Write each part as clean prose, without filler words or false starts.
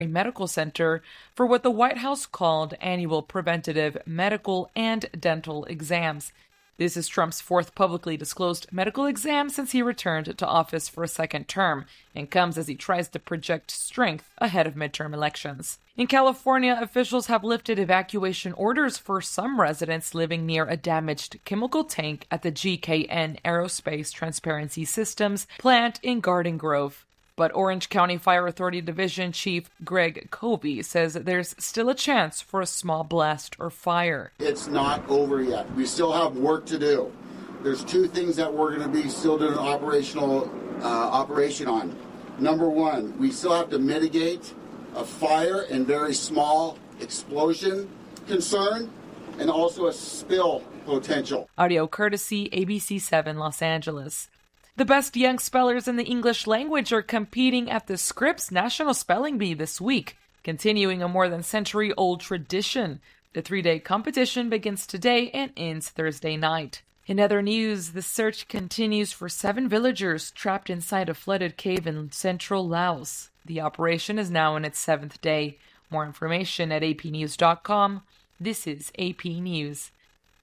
Medical Center for what the White House called annual preventative medical and dental exams. This is Trump's fourth publicly disclosed medical exam since he returned to office for a second term, and comes as he tries to project strength ahead of midterm elections. In California, officials have lifted evacuation orders for some residents living near a damaged chemical tank at the GKN Aerospace Transparency Systems plant in Garden Grove. But Orange County Fire Authority Division Chief Greg Covey says there's still a chance for a small blast or fire. It's not over yet. We still have work to do. There's two things that we're going to be still doing operation on. Number one, we still have to mitigate a fire and very small explosion concern, and also a spill potential. Audio courtesy ABC7 Los Angeles. The best young spellers in the English language are competing at the Scripps National Spelling Bee this week, continuing a more than century-old tradition. The 3-day competition begins today and ends Thursday night. In other news, the search continues for 7 villagers trapped inside a flooded cave in central Laos. The operation is now in its 7th day. More information at apnews.com. This is AP News.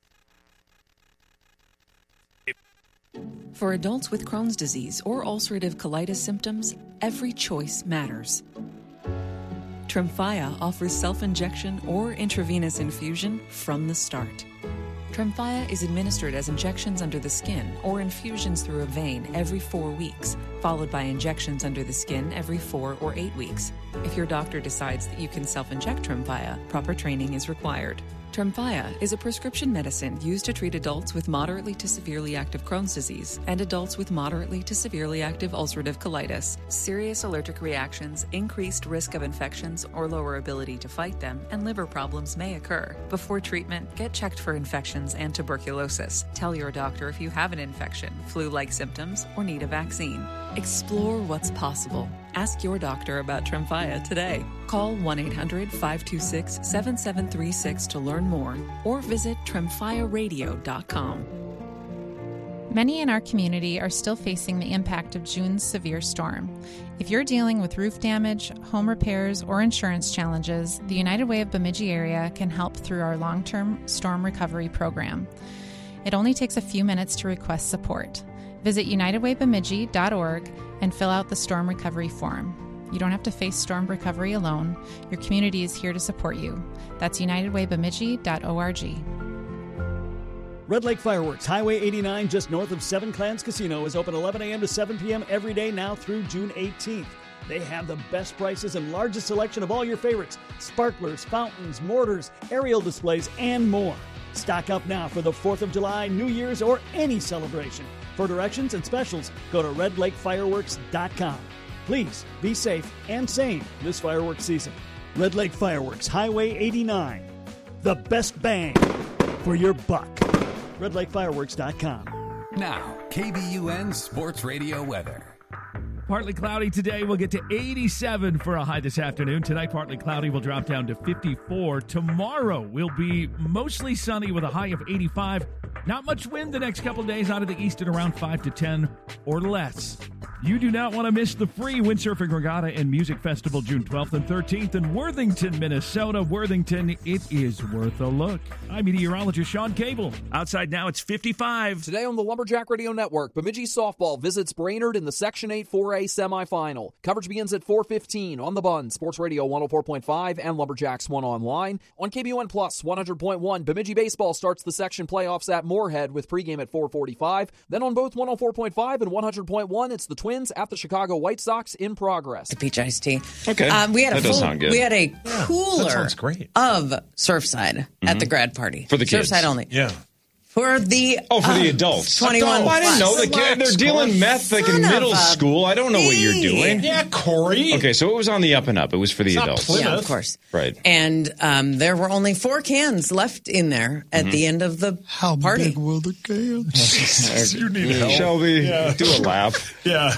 For adults with Crohn's disease or ulcerative colitis symptoms, every choice matters. Tremfya offers self-injection or intravenous infusion from the start. Tremfya is administered as injections under the skin or infusions through a vein every 4 weeks, followed by injections under the skin every 4 or 8 weeks. If your doctor decides that you can self-inject Tremfya, proper training is required. Tremfya is a prescription medicine used to treat adults with moderately to severely active Crohn's disease and adults with moderately to severely active ulcerative colitis. Serious allergic reactions, increased risk of infections or lower ability to fight them, and liver problems may occur. Before treatment, get checked for infections and tuberculosis. Tell your doctor if you have an infection, flu-like symptoms, or need a vaccine. Explore what's possible. Ask your doctor about Tremfya today. Call 1-800-526-7736 to learn more or visit tremfyaradio.com. Many in our community are still facing the impact of June's severe storm. If you're dealing with roof damage, home repairs, or insurance challenges, the United Way of Bemidji area can help through our long-term storm recovery program. It only takes a few minutes to request support. Visit unitedwaybemidji.org and fill out the storm recovery form. You don't have to face storm recovery alone. Your community is here to support you. That's unitedwaybemidji.org. Red Lake Fireworks, Highway 89, just north of Seven Clans Casino, is open 11 a.m. to 7 p.m. every day now through June 18th. They have the best prices and largest selection of all your favorites: sparklers, fountains, mortars, aerial displays, and more. Stock up now for the 4th of July, New Year's, or any celebration. For directions and specials, go to redlakefireworks.com. Please be safe and sane this fireworks season. Red Lake Fireworks, Highway 89. The best bang for your buck. redlakefireworks.com. Now, KBUN Sports Radio weather. Partly cloudy today. We'll get to 87 for a high this afternoon. Tonight, partly cloudy. Will drop down to 54. Tomorrow will be mostly sunny with a high of 85. Not much wind the next couple of days out of the east at around 5 to 10 or less. You do not want to miss the free Windsurfing Regatta and Music Festival June 12th and 13th in Worthington, Minnesota. Worthington, it is worth a look. I'm meteorologist Sean Cable. Outside now, it's 55. Today on the Lumberjack Radio Network, Bemidji softball visits Brainerd in the Section 8 4A semifinal. Coverage begins at 4:15 on the Bun, Sports Radio 104.5, and Lumberjacks 1 online. On KBUN Plus 100.1, Bemidji baseball starts the section playoffs at Moorhead with pregame at 4:45. Then on both 104.5 and 100.1, it's the Twins at the Chicago White Sox in progress. The peach iced tea. Okay, we had that does sound good. We had a cooler that sounds great. of Surfside at the grad party. For the kids. Surfside only. Yeah. For the for the adults. 21 I didn't know plus. they're dealing meth like in middle school. I don't know what you're doing. Yeah, Corey. Okay, so it was on the up and up. It was for the adults. Yeah, of course. Right. And there were only 4 cans left in there at the end of the party. How big were the cans? You need help. Shelby, do a lap. Yeah.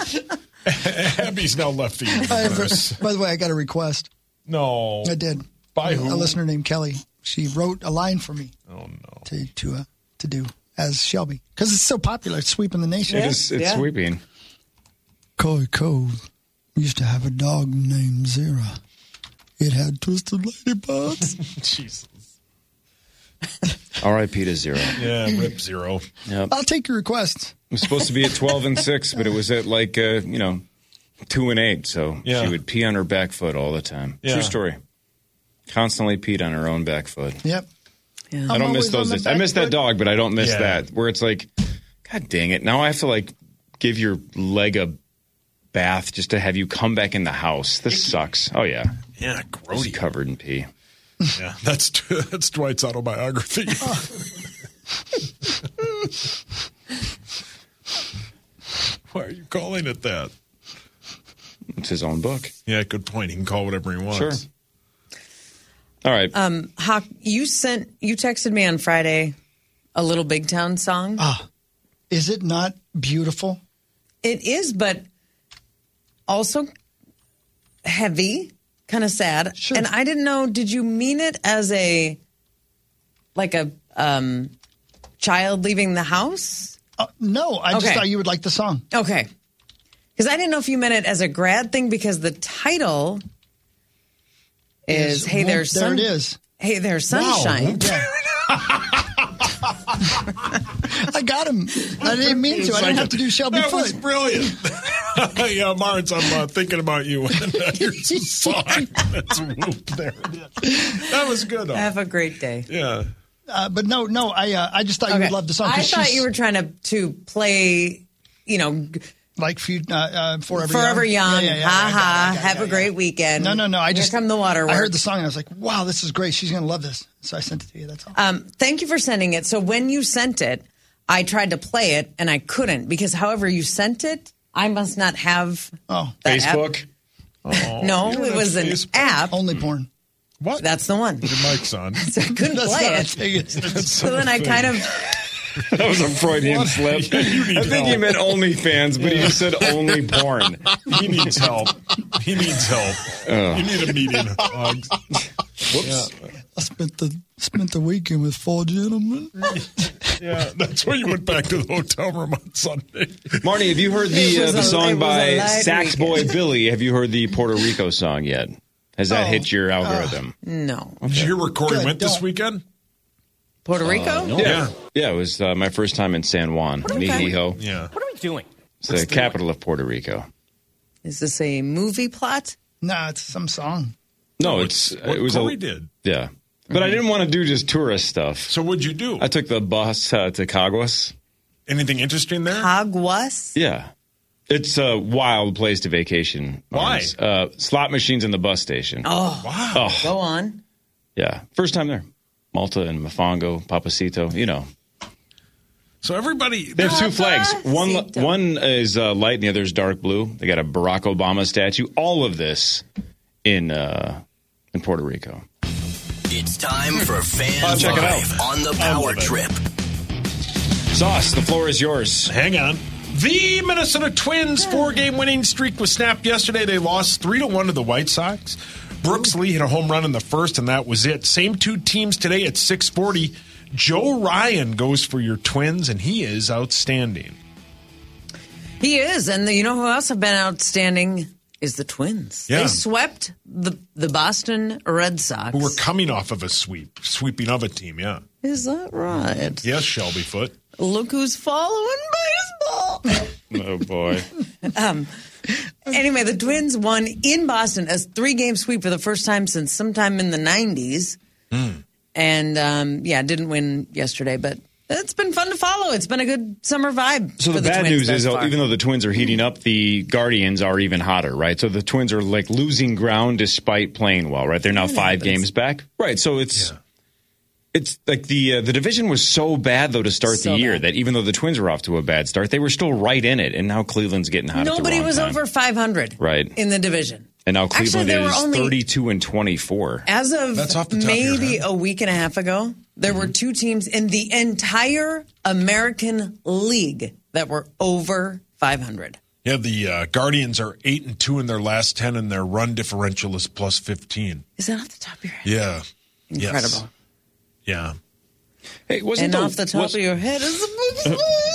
Abby's now left the universe. By the way, I got a request. No. I did. By who? A listener named Kelly. She wrote a line for me. Oh, no. To do as Shelby. Because it's so popular. It's sweeping the nation. It's sweeping. Coy Cove used to have a dog named Zira. It had twisted ladybugs. Jesus. R.I.P. to Zero. Yeah, rip Zero. Yep. I'll take your requests. It was supposed to be at 12-6, but it was at 2-8. So she would pee on her back foot all the time. Yeah. True story. Constantly peed on her own back foot. Yep. Yeah. I don't miss those. I miss that dog, but I don't miss that. Where it's like, God dang it. Now I have to give your leg a bath just to have you come back in the house. This sucks. Oh, yeah. Yeah, grody. Covered in pee. Yeah, that's Dwight's autobiography. Why are you calling it that? It's his own book. Yeah, good point. He can call whatever he wants. Sure. All right. Hawk, you texted me on Friday a Little Big Town song. Is it not beautiful? It is, but also heavy, kind of sad. Sure. And I didn't know, did you mean it as a child leaving the house? No, I just thought you would like the song. Okay. Because I didn't know if you meant it as a grad thing, because the title is Hey There, Sun. There it is. Hey There, Sunshine. Wow. I got him. I didn't mean to. I didn't have to do Shelby That Foot. was brilliant. Yeah, Martins, I'm thinking about you. Here's a song. That's whoop. There it is. That was good. Have a great day. Yeah. But no, I just thought you would love the song. I thought you were trying to play, like Forever Young. Ha. Have a great weekend. No. Here come the waterworks. I heard the song and I was like, wow, this is great. She's going to love this. So I sent it to you. That's all. Thank you for sending it. So when you sent it, I tried to play it and I couldn't, because however you sent it, I must not have Facebook. No, it was an app. Only porn. What? That's the one. The mic's on. So I couldn't play it. So then I kind of... That was a Freudian slip. I think he meant OnlyFans, but he just said only porn. He needs help. You need a meeting. Whoops. Yeah. I spent the weekend with 4 gentlemen. Yeah, that's where you went back to the hotel room on Sunday. Marnie, have you heard the song by Sax Boy Billy? Have you heard the Puerto Rico song yet? Has that hit your algorithm? No. Did you hear where Corey went this weekend? Puerto Rico? No. Yeah, it was my first time in San Juan, Mijijo. Yeah. What are we doing? It's the capital of Puerto Rico. Is this a movie plot? No, it's some song. No, what Corey did. Yeah. But I didn't want to do just tourist stuff. So what'd you do? I took the bus to Caguas. Anything interesting there? Caguas? Yeah. It's a wild place to vacation. Why? Slot machines in the bus station. Oh, wow. Oh. Go on. Yeah. First time there. Malta and Mofongo, Papacito, So everybody... They have 2 flags. One is light and the other is dark blue. They got a Barack Obama statue. All of this in Puerto Rico. It's time for Fan Check it 5 on the Power Trip. Sauce, the floor is yours. Hang on. The Minnesota Twins 4-game winning streak was snapped yesterday. They lost 3-1 to the White Sox. Brooks Lee hit a home run in the first, and that was it. Same 2 teams today at 6:40. Joe Ryan goes for your Twins, and he is outstanding. He is, and you know who else have been outstanding is the Twins. Yeah. They swept the Boston Red Sox. Who were coming off of a sweeping of a team, yeah. Is that right? Yes, Shelby Foot. Look who's following baseball. Oh, boy. Anyway, the Twins won in Boston as 3-game sweep for the first time since sometime in the 90s. And, didn't win yesterday, but it's been fun to follow. It's been a good summer vibe. So for the bad Twins news is, far. even though the Twins are heating up, the Guardians are even hotter, right? So the Twins are losing ground despite playing well, right? They're now 5 games back. Right, so it's like the division was so bad, though, to start the year that even though the Twins were off to a bad start, they were still right in it. And now Cleveland's getting hot. Nobody was over 500 in the division. And now Cleveland is only 32-24. As of maybe a week and a half ago, there were 2 teams in the entire American League that were over 500. Yeah, the Guardians are 8-2 in their last 10, and their run differential is plus 15. Is that off the top of your head? Yeah. Incredible. Yes. Yeah. Hey, off the top of your head is the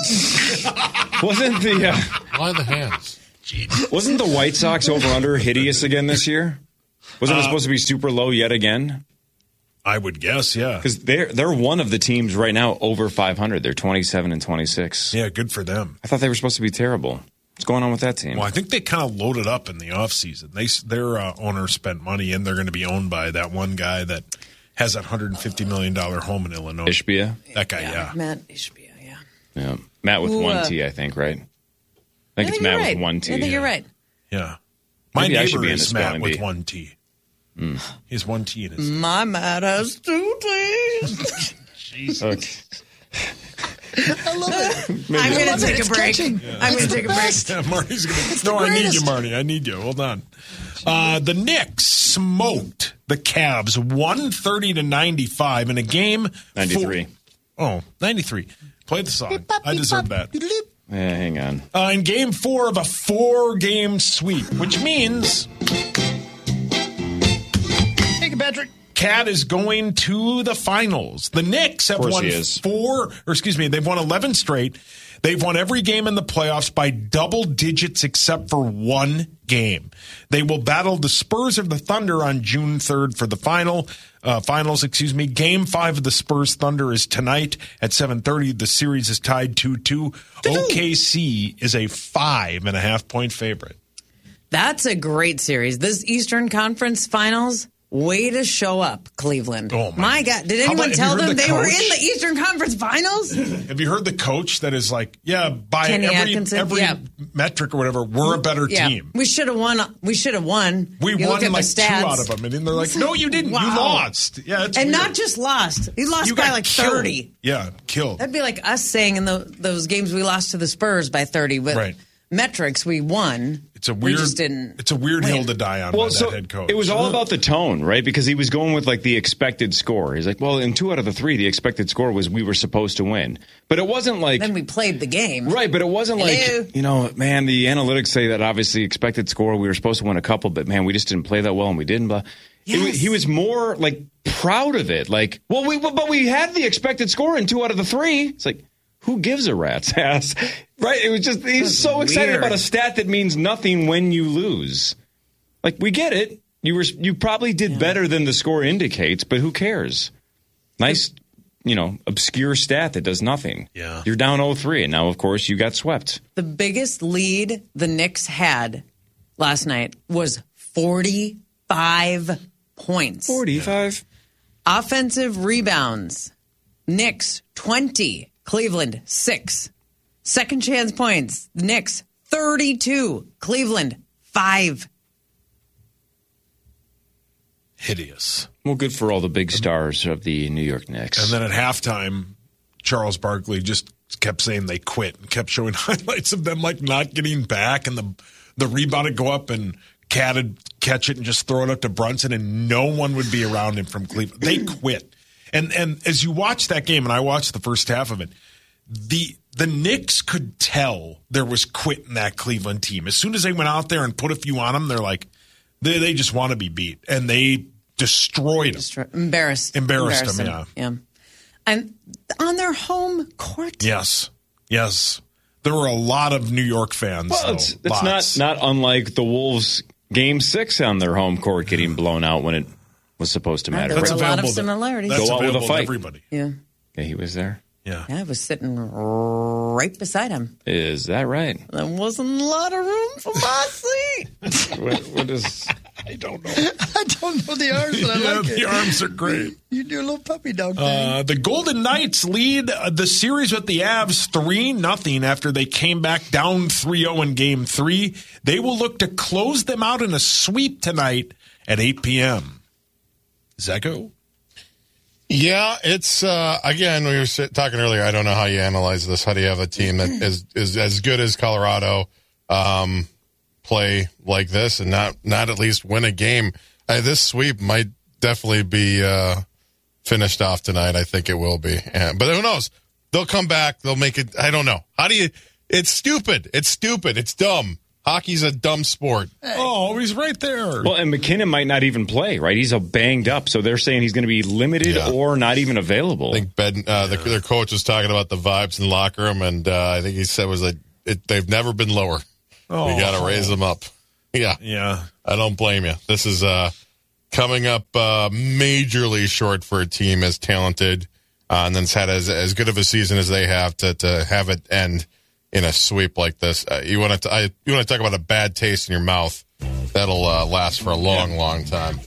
wasn't the why the hands? Wasn't the White Sox over under hideous again this year? Wasn't it supposed to be super low yet again? I would guess, yeah. Because they're one of the teams right now over 500. They're 27-26. Yeah, good for them. I thought they were supposed to be terrible. What's going on with that team? Well, I think they kind of loaded up in the offseason. Their owner spent money, and they're going to be owned by that one guy that has that $150 million home in Illinois. Ishbia? That guy, yeah. Matt Ishbia, Yeah. Matt with one T, I think, right? I think it's Matt with one T. I think you're right. Yeah. My Maybe I should neighbor be in is the Matt spelling with bee. one T. He has one T in his My Matt has 2 T's. Jesus. I love it. I'm going to take a break. Yeah. I'm going to take a break. Yeah, Marty's going to. No, I need you, Marty. I need you. Hold on. The Knicks smoked the Cavs 130-95 in a game. 93. 93. Play the song. I deserve that. Yeah, hang on. In game 4 of a 4-game sweep, which means Thank you, Patrick. Cat is going to the finals. The Knicks have won they've won 11 straight. They've won every game in the playoffs by double digits except for one game. They will battle the Spurs of the Thunder on June 3rd for the finals. Game 5 of the Spurs Thunder is tonight at 7:30. The series is tied 2-2. OKC is a 5.5-point favorite. That's a great series. This Eastern Conference Finals, way to show up, Cleveland. Oh, my God. Did anyone tell them they were in the Eastern Conference Finals? Have you heard the coach that is like, by Kenny every Atkinson, metric or whatever, we're a better team. We should have won. We You won look at like the 2 stats. out of them. And they're like, no, you didn't. Wow. You lost. Yeah, it's and weird. not just lost. You lost You by got like killed. 30. Yeah, killed. That'd be like us saying in those games we lost to the Spurs by 30. But Right. metrics, we won. It's a weird. We just didn't. It's a weird win. hill to die on. By that head coach. It was all about the tone, right? Because he was going with like the expected score. He's like, well, in 2 out of the 3, the expected score was we were supposed to win. But it wasn't like Then we played the game. right. But it wasn't Hello. like man, the analytics say that obviously expected score we were supposed to win a couple, but man, we just didn't play that well and we didn't. Blah. Yes. He was more like proud of it. Like, but we had the expected score in 2 out of the 3. It's like, who gives a rat's ass? Right? It was just, he's so excited weird. about a stat that means nothing when you lose. Like, we get it. You probably did better than the score indicates, but who cares? Nice, obscure stat that does nothing. Yeah. You're down 0-3, and now, of course, you got swept. The biggest lead the Knicks had last night was 45 points. 45? Offensive rebounds. Knicks, 20. Cleveland, 6. Second chance points. Knicks, 32. Cleveland, 5. hideous. Well, good for all the big stars of the New York Knicks. And then at halftime, Charles Barkley just kept saying they quit and kept showing highlights of them like not getting back, and the rebound would go up and Cat would catch it and just throw it up to Brunson, and no one would be around him from Cleveland. They quit. And as you watch that game, and I watched the first half of it, the Knicks could tell there was quit in that Cleveland team. As soon as they went out there and put a few on them, they're like, they just want to be beat. And they destroyed them. Embarrassed them, yeah. And on their home court. Yes. There were a lot of New York fans. Well, it's not unlike the Wolves' Game 6 on their home court getting blown out when it was supposed to matter. There were a lot of similarities. That's Go out with a available fight. to everybody. Yeah. Yeah, he was there. Yeah, I was sitting right beside him. Is that right? There wasn't a lot of room for my seat. what is... I don't know. I don't know the arms, but I like it. The arms are great. You do a little puppy dog thing. The Golden Knights lead the series with the Avs 3-0 after they came back down 3-0 in Game 3. They will look to close them out in a sweep tonight at 8 p.m. Zeko? Yeah, it's, again, we were talking earlier, I don't know how you analyze this. How do you have a team that is as good as Colorado play like this and not at least win a game? This sweep might definitely be finished off tonight. I think it will be. But who knows? They'll come back. They'll make it. I don't know. It's stupid. It's dumb. Hockey's a dumb sport. Oh, he's right there. Well, and McKinnon might not even play, right? He's banged up, so they're saying he's going to be limited or not even available. I think their coach was talking about the vibes in the locker room, and I think he said they've never been lower. We got to raise them up. Yeah. Yeah. I don't blame you. This is coming up majorly short for a team as talented and then it's had as good of a season as they have to have it end in a sweep like this. You want to talk about a bad taste in your mouth? That'll last for a long time.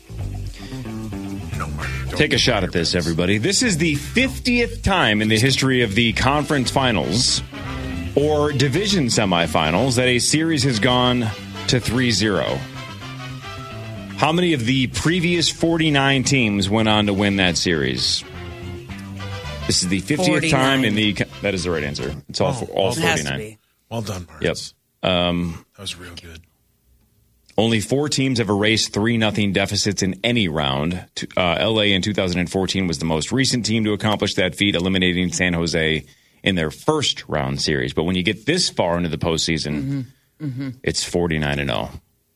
Take a shot at this, everybody. This is the 50th time in the history of the conference finals or division semifinals that a series has gone to 3-0. How many of the previous 49 teams went on to win that series? This is the 50th 49. time in the... That is the right answer. It's all 49. Well done, Martins. Yep. That was real good. Only 4 teams have erased 3-0 deficits in any round. LA in 2014 was the most recent team to accomplish that feat, eliminating San Jose in their first round series. But when you get this far into the postseason, it's 49-0.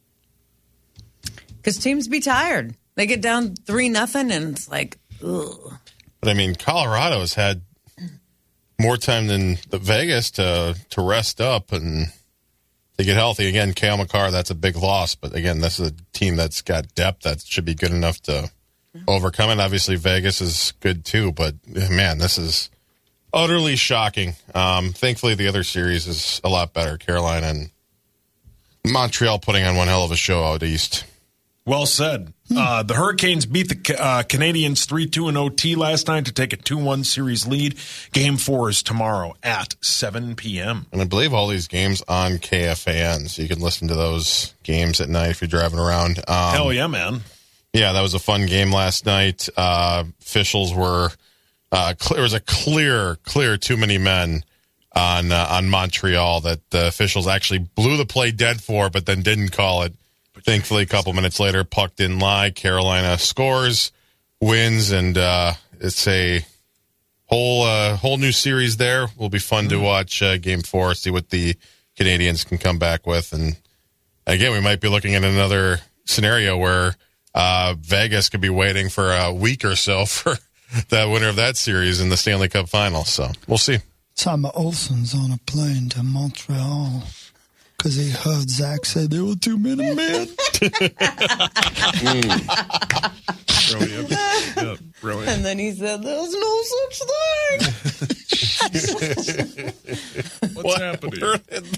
Because teams be tired. They get down 3-0 and it's like, ugh. But I mean, Colorado's had more time than the Vegas to rest up and to get healthy. Again, Cale Makar, that's a big loss. But again, this is a team that's got depth that should be good enough to overcome it. Obviously, Vegas is good too. But man, this is utterly shocking. Thankfully, the other series is a lot better. Carolina and Montreal putting on one hell of a show out east. Well said. The Hurricanes beat the Canadiens 3-2 in OT last night to take a 2-1 series lead. Game 4 is tomorrow at 7 p.m. And I believe all these games on KFAN, so you can listen to those games at night if you're driving around. Hell yeah, man. Yeah, that was a fun game last night. Officials were there was a clear too many men on Montreal that the officials actually blew the play dead for, but then didn't call it. Thankfully, a couple minutes later, puck didn't lie. Carolina scores, wins, and it's a whole new series there. Will be fun to watch Game 4, see what the Canadians can come back with. And again, we might be looking at another scenario where Vegas could be waiting for a week or so for the winner of that series in the Stanley Cup Final. So we'll see. Tom Olsen's on a plane to Montreal. Because he heard Zach say there were too many men. Brilliant. Yeah, brilliant. And then he said, there's no such thing. What's happening?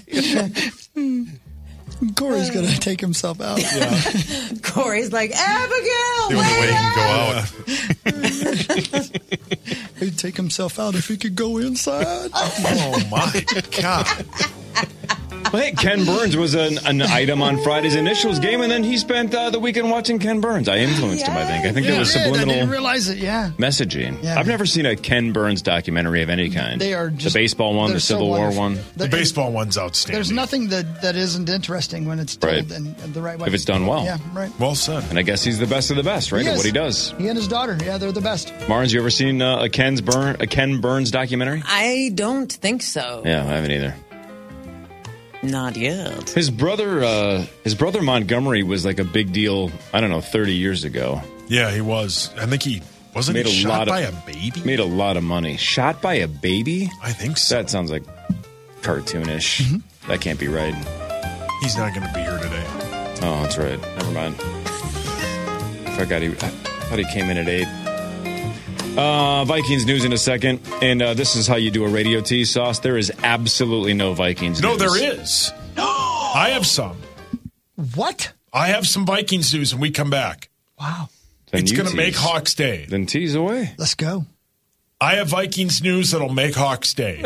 Corey's going to take himself out. Yeah. Corey's like, Abigail, The only way he can go out. He'd take himself out if he could go inside. Oh, my God. Well, hey, Ken Burns was an item on Friday's Initials game, and then he spent the weekend watching Ken Burns. I influenced him, I think. I think there was subliminal I didn't realize it, messaging. Yeah. I've never seen a Ken Burns documentary of any kind. They are just, the baseball one, the Civil War one. The baseball one's outstanding. There's nothing that isn't interesting when it's told Right. in the right way. If it's done well. Yeah, right. Well said. And I guess he's the best of the best, right, He at is. what he does. He and his daughter, they're the best. Marins, you ever seen a Ken Burns documentary? I don't think so. Yeah, I haven't either. Not yet. His brother Montgomery was like a big deal, I don't know, 30 years ago. Yeah, he was. I think he wasn't Made he a shot lot of- by a baby? Made a lot of money. Shot by a baby? I think so. That sounds like cartoonish. Mm-hmm. That can't be right. He's not going to be here today. Oh, that's right. Never mind. I thought he came in at 8. Vikings news in a second. And this is how you do a radio tease, Sauce. There is absolutely no Vikings No, news. there is. I have some. What? I have some Vikings news when we come back. Wow. Then It's you going to make tease. Hawks Day. Then tease away. Let's go. I have Vikings news that'll make Hawks Day.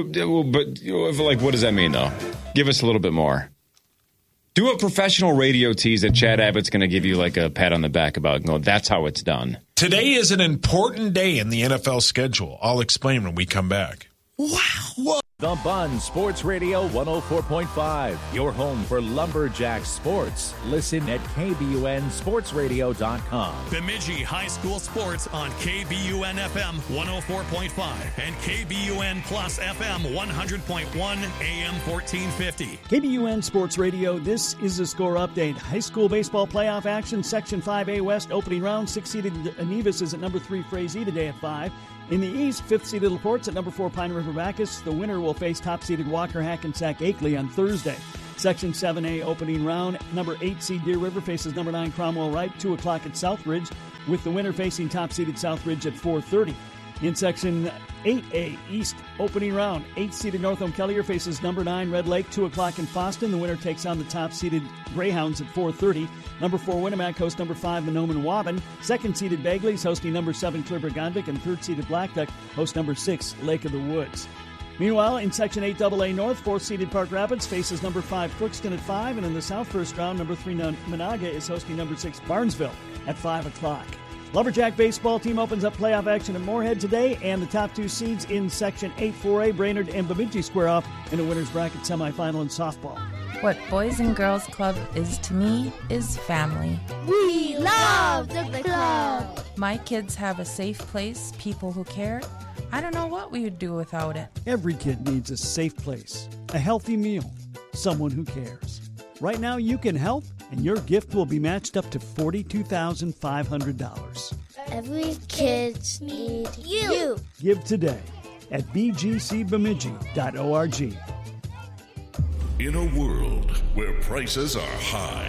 But what does that mean, though? Give us a little bit more. Do a professional radio tease that Chad Abbott's going to give you like a pat on the back about. No, that's how it's done. Today is an important day in the NFL schedule. I'll explain when we come back. Wow. The Bun Sports Radio 104.5, your home for Lumberjack sports. Listen at KBUNSportsRadio.com. Bemidji High School Sports on KBUN FM 104.5 and KBUN Plus FM 100.1 AM 1450. KBUN Sports Radio, this is a score update. High school baseball playoff action, Section 5A West, opening round. 6-seeded Nevis is at number 3 Frazee today at 5. In the East, 5th-seeded LaPorte's at number 4 Pine River Bacchus. The winner will face top-seeded Walker Hackensack Akeley on Thursday. Section 7A opening round, number 8 seed Deer River faces number 9 Cromwell Wright, 2 o'clock at Southridge, with the winner facing top-seeded Southridge at 4:30. In Section 8A East opening round, 8-seeded North Collier faces number 9 Red Lake, 2 o'clock in Fosston. The winner takes on the top-seeded Greyhounds at 4:30. Number 4 Winnemac hosts number 5 Mahnomen Waban. Second-seeded Bagley's hosting number 7 Clearburg-Gondvik, and third-seeded Black Duck hosts number 6 Lake of the Woods. Meanwhile, in Section 8AA North, 4th-seeded Park Rapids faces number 5 Crookston at 5, and in the South first round, number 3 Monaga is hosting number 6 Barnesville at 5 o'clock. Lumberjack baseball team opens up playoff action at Moorhead today, and the top 2 seeds in Section 8-4A, Brainerd and Bemidji, square off in a winner's bracket semifinal in softball. What Boys and Girls Club is to me is family. We love the club. My kids have a safe place, people who care. I don't know what we would do without it. Every kid needs a safe place, a healthy meal, someone who cares. Right now, you can help, and your gift will be matched up to $42,500. Every kid needs you. Give today at bgcbemidji.org. In a world where prices are high,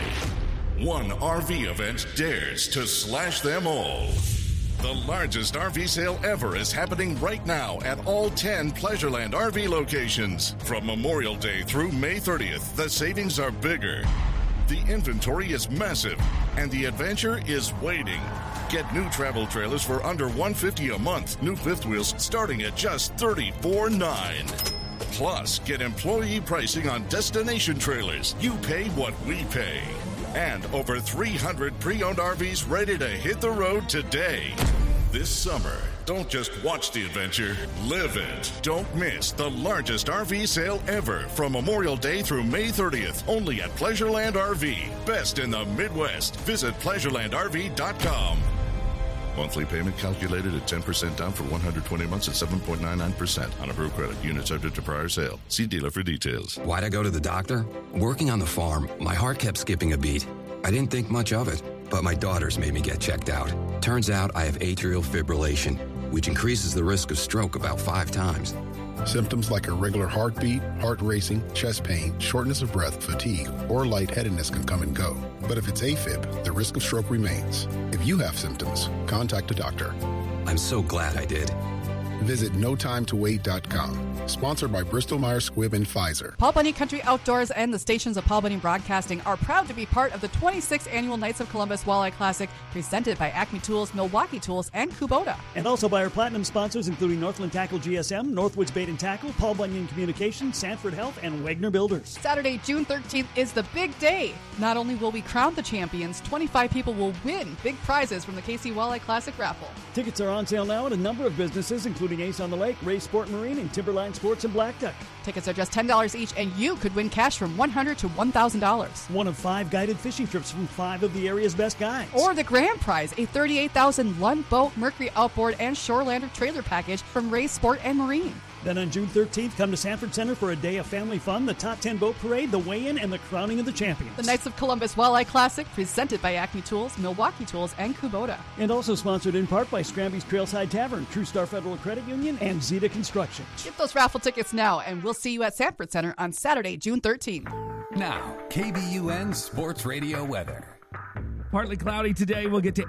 one RV event dares to slash them all. The largest RV sale ever is happening right now at all 10 Pleasureland RV locations. From Memorial Day through May 30th, the savings are bigger. The inventory is massive, and the adventure is waiting. Get new travel trailers for under $150 a month. New fifth wheels starting at just $34,900. Plus, get employee pricing on destination trailers. You pay what we pay. And over 300 pre-owned RVs ready to hit the road today. This summer, don't just watch the adventure, live it. Don't miss the largest RV sale ever from Memorial Day through May 30th, only at Pleasureland RV. Best in the Midwest. Visit pleasurelandrv.com. Monthly payment calculated at 10% down for 120 months at 7.99% on approved credit. Unit subject to prior sale. See dealer for details. Why'd I go to the doctor? Working on the farm, my heart kept skipping a beat. I didn't think much of it, but my daughters made me get checked out. Turns out I have atrial fibrillation, which increases the risk of stroke about 5 times. Symptoms like irregular heartbeat, heart racing, chest pain, shortness of breath, fatigue, or lightheadedness can come and go. But if it's AFib, the risk of stroke remains. If you have symptoms, contact a doctor. I'm so glad I did. Visit NoTimeToWait.com. Sponsored by Bristol-Myers Squibb and Pfizer. Paul Bunyan Country Outdoors and the stations of Paul Bunyan Broadcasting are proud to be part of the 26th Annual Knights of Columbus Walleye Classic, presented by Acme Tools, Milwaukee Tools, and Kubota. And also by our platinum sponsors, including Northland Tackle GSM, Northwoods Bait and Tackle, Paul Bunyan Communications, Sanford Health, and Wagner Builders. Saturday, June 13th is the big day. Not only will we crown the champions, 25 people will win big prizes from the KC Walleye Classic raffle. Tickets are on sale now at a number of businesses, including Ace on the Lake, Ray Sport Marine, and Timberline Sports and Black Duck. Tickets are just $10 each, and you could win cash from $100 to $1,000. One of 5 guided fishing trips from 5 of the area's best guides. Or the grand prize, a $38,000 Lund Boat, Mercury Outboard, and Shorelander trailer package from Ray Sport and Marine. Then on June 13th, come to Sanford Center for a day of family fun, the Top 10 Boat Parade, the weigh-in, and the crowning of the champions. The Knights of Columbus Walleye Classic, presented by Acme Tools, Milwaukee Tools, and Kubota. And also sponsored in part by Scramby's Trailside Tavern, True Star Federal Credit Union, and Zeta Construction. Get those raffle tickets now, and we'll see you at Sanford Center on Saturday, June 13th. Now, KBUN Sports Radio weather. Partly cloudy today. We'll get to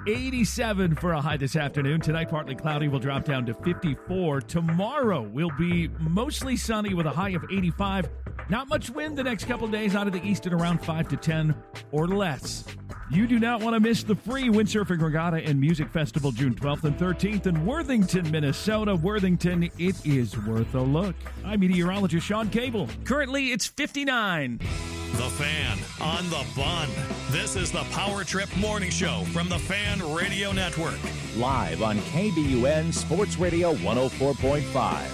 87 for a high this afternoon. Tonight, partly cloudy. We'll drop down to 54. Tomorrow will be mostly sunny with a high of 85. Not much wind the next couple days out of the east at around 5 to 10 or less. You do not want to miss the free Windsurfing Regatta and Music Festival June 12th and 13th in Worthington, Minnesota. Worthington, it is worth a look. I'm meteorologist Sean Cable. Currently, it's 59. The Fan on the Bun. This is the Power Trip Morning Show from the Fan Radio Network. Live on KBUN Sports Radio 104.5.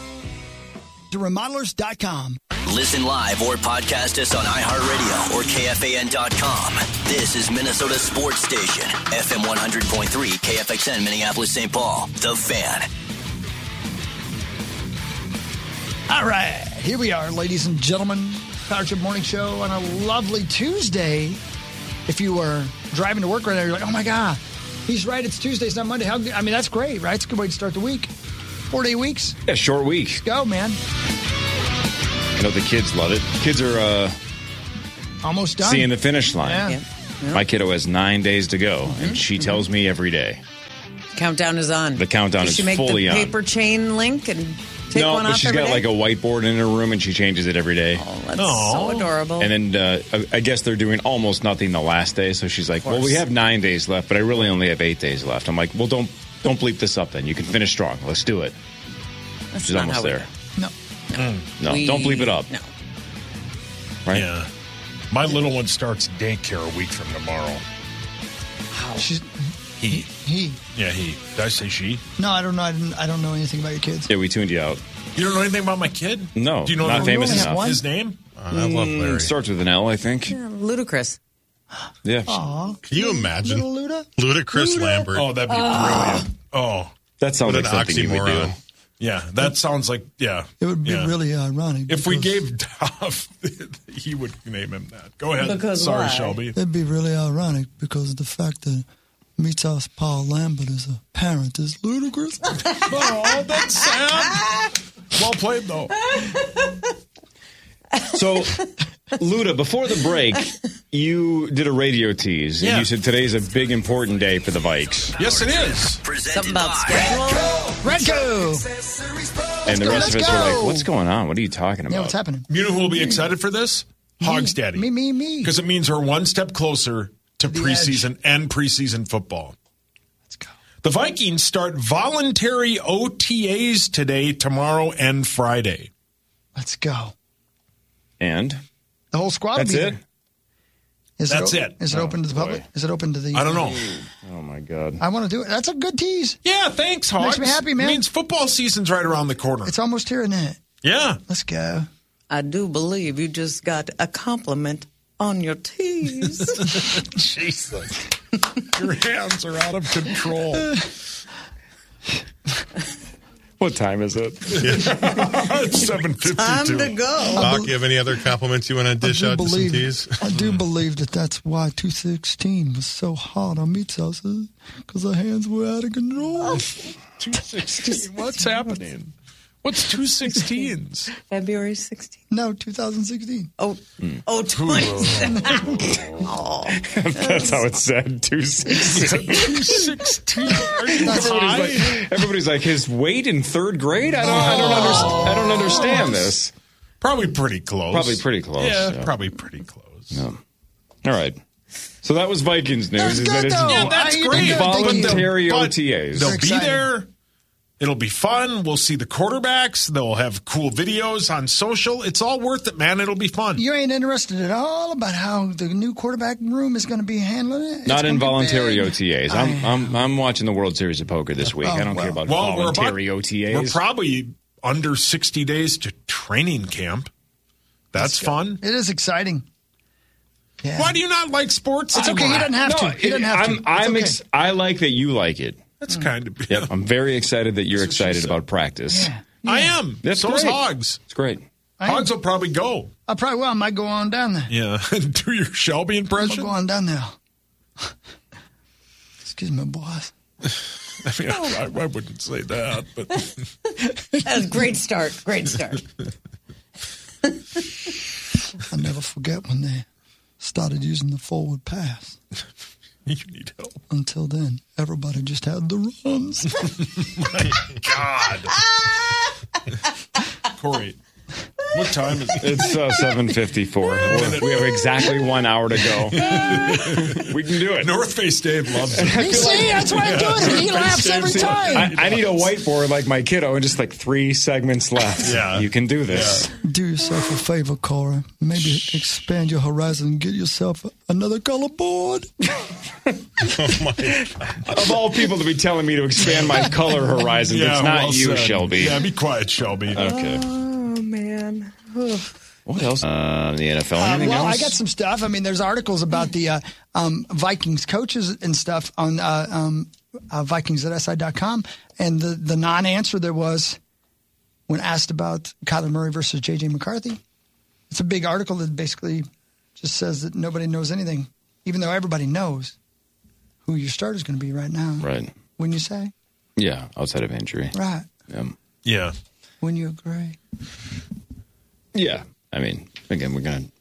To remodelers.com. Listen live or podcast us on iHeartRadio or KFAN.com. This is Minnesota Sports Station, FM 100.3, KFXN, Minneapolis, St. Paul. The Fan. All right, here we are, ladies and gentlemen. Power Trip Morning Show on a lovely Tuesday. If you were driving to work right now, you're like, oh my God, he's right, it's Tuesday, it's not Monday. I mean, that's great, right? It's a good way to start the week. 4-day weeks. Yeah, short week. Let's go, man. I know the kids love it. Kids are Almost done. seeing the finish line. Yeah. My kiddo has 9 days to go, and she tells me every day. Countdown is on. The countdown Does is she make fully the on. paper chain link and take No, one but off she's every got day? like a whiteboard in her room, and she changes it every day. Oh, that's so adorable. And then I guess they're doing almost nothing the last day, so she's like, well, we have 9 days left, but I really only have 8 days left. I'm like, well, don't bleep this up then. You can finish strong. Let's do it. That's She's not almost how we there. No. No, don't bleep it up. No. Right? Yeah. My little one starts daycare a week from tomorrow. She's He. he. Yeah, he. Did I say she? No, I don't know. I don't know anything about your kids. Yeah, we tuned you out. You don't know anything about my kid? No, Do you know not famous enough. his name? I love Larry. Starts with an L, I think. Yeah, ludicrous. Yeah. Aw. Can you imagine? Little Luda? Ludacris Lambert. Oh, that'd be brilliant. Oh. That sounds What like an something you would do. oxymoron. Yeah, that sounds like, yeah. It would be yeah. really ironic. If we because- gave Duff, he would name him that. Go ahead. Because Sorry, why? Shelby. It'd be really ironic because the fact that Meathouse Paul Lambert is a parent is ludicrous. Oh, that's sad. Well played, though. So, Luda, before the break, you did a radio tease. Yeah. And you said today's a big, important day for the Vikes. Yes, it is. Something about schedule? Redco! And the go, rest of let's us were go. like, what's going on? What are you talking about? Yeah, what's happening? You know who will be excited for this? Hogs Daddy. Me. Because it means we're one step closer to The preseason and preseason football. Let's go. The Vikings start voluntary OTAs today, tomorrow, and Friday. Let's go. And? The whole squad That's will be it? there. Is That's it. it. Is it open to the public? boy. Is it open to the... I don't know. Oh, my God. I want to do it. That's a good tease. Yeah, thanks, Hogs. Makes me happy, man. It means football season's right around the corner. It's almost here, isn't it? Yeah. Let's go. I do believe you just got a compliment on your tease. Jesus. Your hands are out of control. What time is it? It's 7:52. Time to go. Doc, you have any other compliments you want to dish out to some teas? I do believe that's why 216 was so hard on Meat's house, because her hands were out of control. 216. What's happening? What's 216s? February 16th. No, 2016. Oh, 27. Oh. That's how it said, 216. 216. Are you high? Everybody's like, his weight in third grade? I don't understand this. Probably pretty close. Probably pretty close. Yeah, probably pretty close. Yeah. All right. So that was Vikings news. That's is good, that it's though. Yeah, that's great. voluntary But OTAs. They'll be exciting. there. It'll be fun. We'll see the quarterbacks. They'll have cool videos on social. It's all worth it, man. It'll be fun. You ain't interested at all about how the new quarterback room is going to be handling it? It's Not gonna be involuntary big. OTAs. I'm watching the World Series of Poker this week. I don't care about voluntary OTAs. We're probably under 60 days to training camp. That's fun. It is exciting. Yeah. Why do you not like sports? It's okay. He doesn't have to. No, He doesn't have to. It's okay. I like that you like it. That's kind of. Yep, I'm very excited that you're That's what she excited said. about practice. Yeah. I am. That's so is great. Hogs. It's great. Hogs will probably go. I probably will. I might go on down there. Yeah. Do your Shelby I'll impression. go on down there. Excuse me, boss. I mean, I wouldn't say that, but That was a great start. Great start. I never forget when they started using the forward pass. you need help. Until then, everybody just had the runs. My God. Corey, what time is it? It's 7:54. We have exactly 1 hour to go. We can do it. North Face Dave loves it. You see, that's why I do it. He laughs every time. I need a whiteboard like my kiddo and just like 3 segments left. Yeah. You can do this. Do yourself a favor, Cora. Maybe expand your horizon and get yourself another color board. Oh, my God. Of all people to be telling me to expand my color horizon, it's not well you, said. Shelby. Yeah, be quiet, Shelby. Okay. Oh, man. What else? The NFL. Anything Well, else? I got some stuff. I mean, there's articles about the Vikings coaches and stuff on Vikings@SI.com. And the non-answer there was when asked about Kyler Murray versus J.J. McCarthy. It's a big article that basically just says that nobody knows anything, even though everybody knows who your starter's going to be right now. Right. Wouldn't you say? Yeah, outside of injury. Right. Yeah. Wouldn't you agree? Yeah. I mean, again, we're going to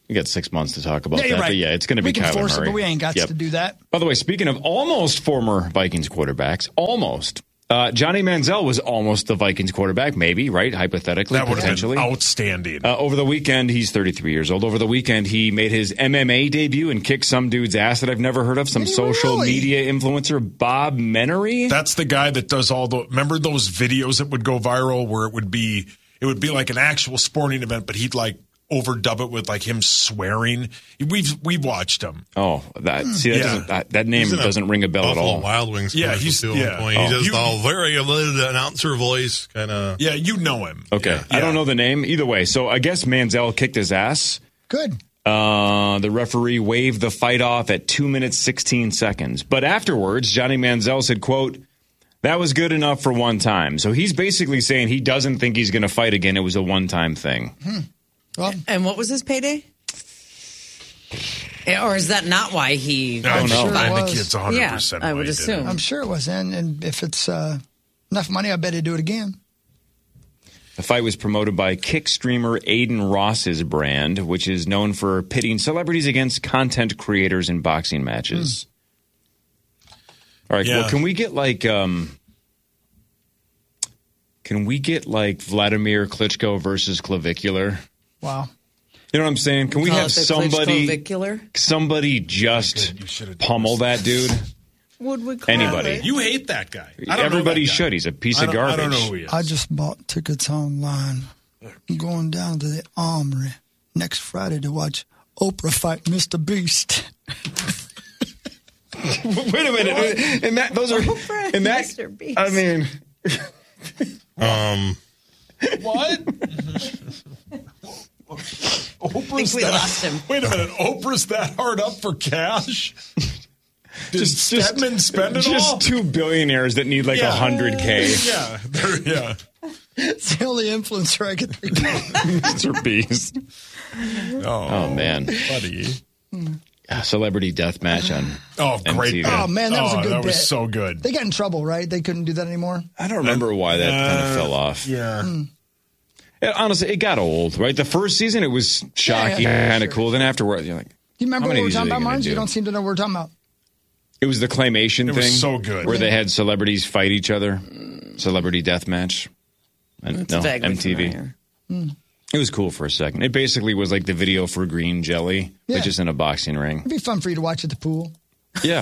We got 6 months to talk about Yeah, you're that. right. But yeah, it's going to be We can Kyler force it, Murray. but we ain't got to do that. By the way, speaking of almost former Vikings quarterbacks, almost. Johnny Manziel was almost the Vikings quarterback, maybe, right? Hypothetically, That would have potentially. been outstanding. Over the weekend, he's 33 years old. Over the weekend, he made his MMA debut and kicked some dude's ass that I've never heard of, some social media influencer, Bob Menery. That's the guy that does all the. Remember those videos that would go viral where it would be like an actual sporting event, but he'd like overdub it with like him swearing. We've watched him. Oh, that name doesn't ring a bell at all. Wild Wings. Yeah, he's He does all very good announcer voice kind of. Yeah, you know him. Okay, Yeah. I don't know the name either way. So I guess Manziel kicked his ass. Good. The referee waved the fight off at 2 minutes 16 seconds. But afterwards, Johnny Manziel said, "quote That was good enough for one time." So he's basically saying he doesn't think he's going to fight again. It was a one-time thing. Well, and what was his payday? Or is that not why he? I don't know. Sure I it think was. it's 100%. Yeah, I would why he did assume. it. I'm sure it was. And if it's enough money, I bet he'd do it again. The fight was promoted by kick streamer Aiden Ross's brand, which is known for pitting celebrities against content creators in boxing matches. All right, Yeah. well, can we get like Vladimir Klitschko versus Clavicular? Wow. You know what I'm saying? Can we Call have it the somebody just pummel that dude? Would we call Anybody. it? You hate that guy. I don't Everybody know that guy. should. He's a piece of garbage. I don't know who he is. I just bought tickets online. I'm going down to the Armory next Friday to watch Oprah fight Mr. Beast. Wait a minute. And that, those are, Oprah and that, Mr. Beast. I mean, What? Oprah's we lost him. Wait a minute. Oprah's that hard up for cash? Did Stedman spend it all? Just two billionaires that need like 100K. Yeah. Yeah. It's the only influencer I can think of. Mr. Beast. Oh, man. Buddy. Yeah, celebrity death match on great. MTV. Oh, man, that was a good that bit. was so good. They got in trouble, right? They couldn't do that anymore? I don't remember why that kind of fell off. Yeah. Honestly, it got old, right? The first season, it was shocking, kind of cool. Then afterwards, you're like, You remember how what many we were of these talking are they about, gonna Marge? do? You don't seem to know what we're talking about. It was the claymation It thing. was so good. Where they had celebrities fight each other. Celebrity death match. It's No, vaguely MTV. familiar. It was cool for a second. It basically was like the video for Green Jelly, Yeah. but just in a boxing ring. It'd be fun for you to watch at the pool. Yeah.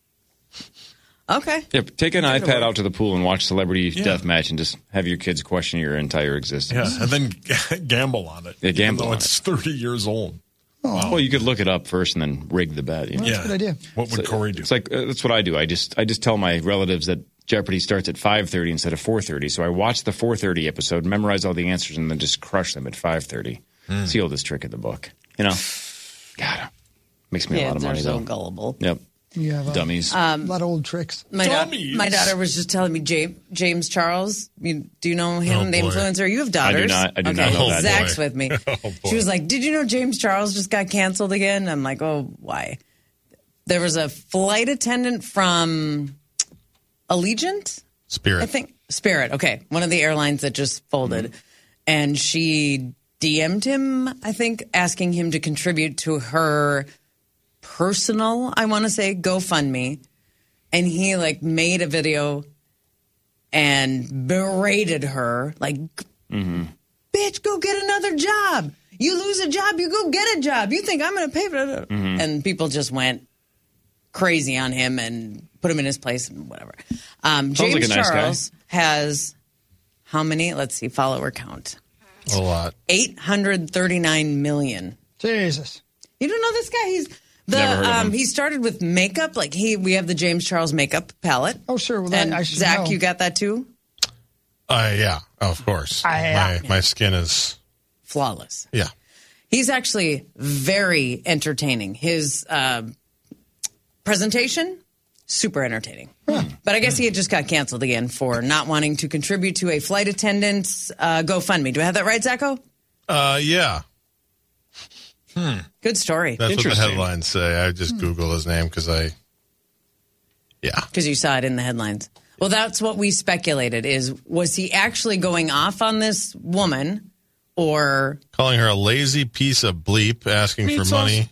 Okay. Yeah, take an iPad out to the pool and watch Celebrity Death Match and just have your kids question your entire existence. Yeah, and then gamble on it. Yeah, gamble even though on it's 30 years old. Well, you could look it up first and then rig the bet. You know? That's a good idea. What would Corey do? It's like that's what I do. I just tell my relatives that Jeopardy starts at 5:30 instead of 4:30. So I watch the 4:30 episode, memorize all the answers, and then just crush them at 5:30. It's the oldest trick of the book. You know, God, makes me a lot of Kids are money so though. gullible. Yep, You have dummies. a lot of old tricks. My daughter was just telling me James Charles. Do you know him, the boy. influencer? You have daughters. I do not know that. Zach's boy. with me. Oh, boy. She was like, "Did you know James Charles just got canceled again?" I'm like, "Oh, why?" There was a flight attendant from Allegiant, Spirit. I think Spirit. Okay, one of the airlines that just folded, and she DM'd him, I think, asking him to contribute to her personal, I want to say, GoFundMe. And he like made a video and berated her, like, bitch, go get another job. You lose a job, you go get a job. You think I'm going to pay for it? And people just went crazy on him and put him in his place and whatever. James like a nice guy. Charles has how many? Let's see, follower count. A lot. 839 million. Jesus. You don't know this guy? He's Never heard of him. he started with makeup. Like we have the James Charles makeup palette. Oh, sure. Well, And I should Zach, know. you got that too? Yeah, of course. My skin is Flawless. yeah. He's actually very entertaining. His presentation, super entertaining. But I guess he had just got canceled again for not wanting to contribute to a flight attendant's GoFundMe. Do I have that right, Zacho? Yeah. Good story. That's what the Interesting. headlines say. I just Googled his name because Because you saw it in the headlines. Well, that's what we speculated was he actually going off on this woman, or calling her a lazy piece of bleep, asking for money.